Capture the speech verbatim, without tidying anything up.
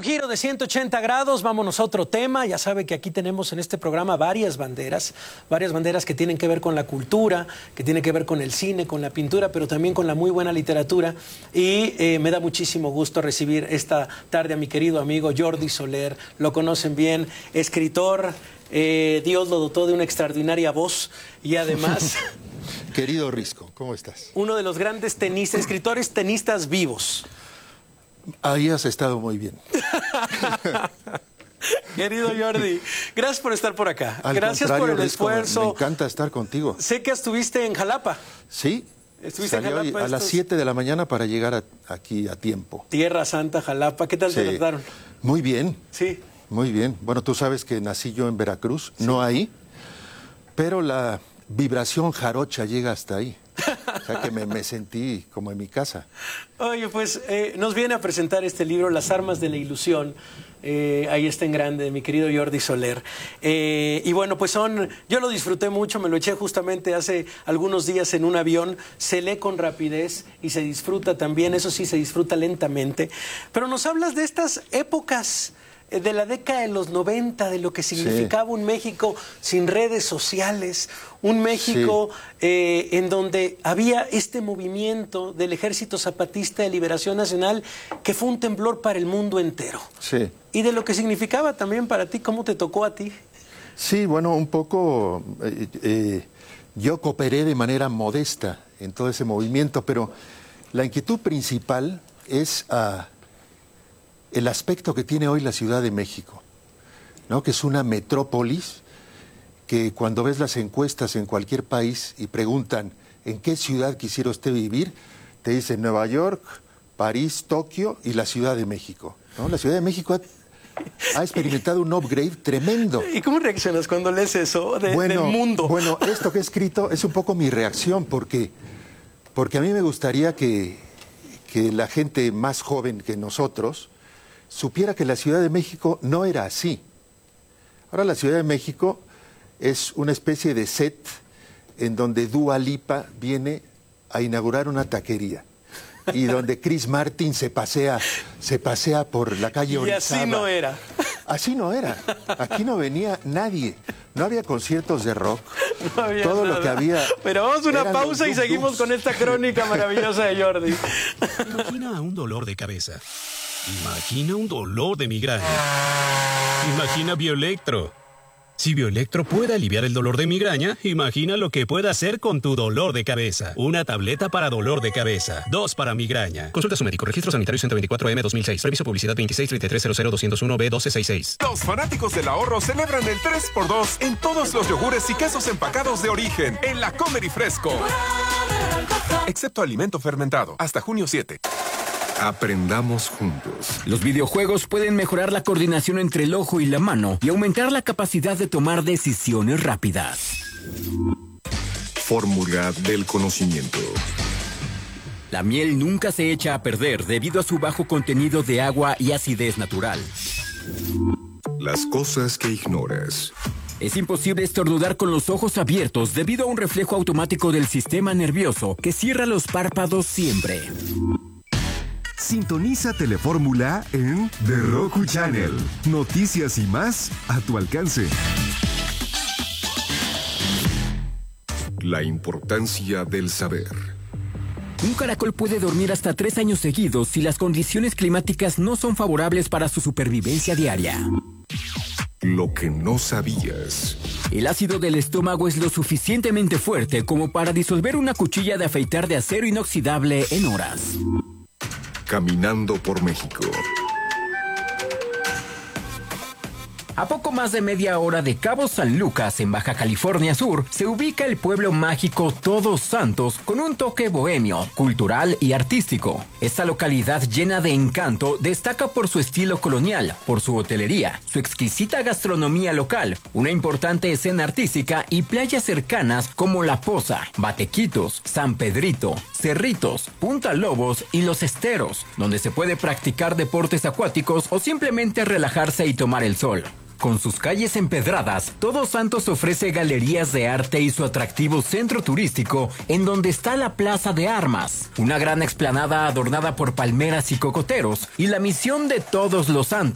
giro de ciento ochenta grados, vámonos a otro tema. Ya sabe que aquí tenemos en este programa varias banderas, varias banderas que tienen que ver con la cultura, que tienen que ver con el cine, con la pintura, pero también con la muy buena literatura. Y eh, me da muchísimo gusto recibir esta tarde a mi querido amigo Jordi Soler. Lo conocen bien, escritor, eh, Dios lo dotó de una extraordinaria voz y además... Querido Risco, ¿cómo estás? Uno de los grandes tenistas, escritores tenistas vivos. Ahí has estado muy bien. Querido Jordi, gracias por estar por acá. Al gracias por el Risco, esfuerzo. Me encanta estar contigo. Sé que estuviste en Jalapa. Sí. Estuviste Salió en Jalapa a estos... las siete de la mañana para llegar a, aquí a tiempo. Tierra Santa, Jalapa. ¿Qué tal sí. te trataron? Muy bien. Sí. Muy bien. Bueno, tú sabes que nací yo en Veracruz, sí. no ahí, pero la vibración jarocha llega hasta ahí. O sea que me, me sentí como en mi casa. Oye, pues eh, nos viene a presentar este libro, Las armas de la ilusión. Eh, ahí está en grande, mi querido Jordi Soler. Eh, y bueno, pues son, yo lo disfruté mucho, me lo eché justamente hace algunos días en un avión. Se lee con rapidez y se disfruta también, eso sí, se disfruta lentamente. Pero nos hablas de estas épocas de la década de los noventa, de lo que significaba sí. un México sin redes sociales, un México sí. eh, en donde había este movimiento del Ejército Zapatista de Liberación Nacional que fue un temblor para el mundo entero. Sí. Y de lo que significaba también para ti, ¿cómo te tocó a ti? Sí, bueno, un poco eh, eh, yo cooperé de manera modesta en todo ese movimiento, pero la inquietud principal es uh, el aspecto que tiene hoy la Ciudad de México, ¿no? Que es una metrópolis que cuando ves las encuestas en cualquier país y preguntan ¿en qué ciudad quisiera usted vivir? Te dicen Nueva York, París, Tokio y la Ciudad de México, ¿no? La Ciudad de México ha, ha experimentado un upgrade tremendo. ¿Y cómo reaccionas cuando lees eso de, bueno, del mundo? Bueno, esto que he escrito es un poco mi reacción porque, porque a mí me gustaría que, que la gente más joven que nosotros supiera que la Ciudad de México no era así. Ahora la Ciudad de México es una especie de set en donde Dua Lipa viene a inaugurar una taquería y donde Chris Martin se pasea, se pasea por la calle Orizaba. Y así no era. Así no era. Aquí no venía nadie. No había conciertos de rock. No había Todo nada. lo que había. Pero vamos a una pausa y seguimos con esta crónica maravillosa de Jordi. Imagina un dolor de cabeza. Imagina un dolor de migraña. Imagina Bioelectro. Si Bioelectro puede aliviar el dolor de migraña, imagina lo que puede hacer con tu dolor de cabeza. Una tableta para dolor de cabeza. Dos para migraña. Consulta a su médico. Registro sanitario ciento veinticuatro M dos mil seis. Reviso publicidad veintiséis treinta y tres cero cero doscientos uno B doce sesenta y seis. Los fanáticos del ahorro celebran el tres por dos en todos los yogures y quesos empacados de origen en la Comer y Fresco. Excepto alimento fermentado. Hasta junio siete. Aprendamos juntos. Los videojuegos pueden mejorar la coordinación entre el ojo y la mano y aumentar la capacidad de tomar decisiones rápidas. Fórmula del conocimiento. La miel nunca se echa a perder debido a su bajo contenido de agua y acidez natural. Las cosas que ignoras. Es imposible estornudar con los ojos abiertos debido a un reflejo automático del sistema nervioso que cierra los párpados siempre. Sintoniza Telefórmula en The Roku Channel. Noticias y más a tu alcance. La importancia del saber. Un caracol puede dormir hasta tres años seguidos si las condiciones climáticas no son favorables para su supervivencia diaria. Lo que no sabías. El ácido del estómago es lo suficientemente fuerte como para disolver una cuchilla de afeitar de acero inoxidable en horas. Caminando por México. A poco más de media hora de Cabo San Lucas, en Baja California Sur, se ubica el pueblo mágico Todos Santos con un toque bohemio, cultural y artístico. Esta localidad llena de encanto destaca por su estilo colonial, por su hotelería, su exquisita gastronomía local, una importante escena artística y playas cercanas como La Poza, Batequitos, San Pedrito, Cerritos, Punta Lobos y Los Esteros, donde se puede practicar deportes acuáticos o simplemente relajarse y tomar el sol. Con sus calles empedradas, Todos Santos ofrece galerías de arte y su atractivo centro turístico, en donde está la Plaza de Armas, una gran explanada adornada por palmeras y cocoteros, y la misión de Todos los Santos.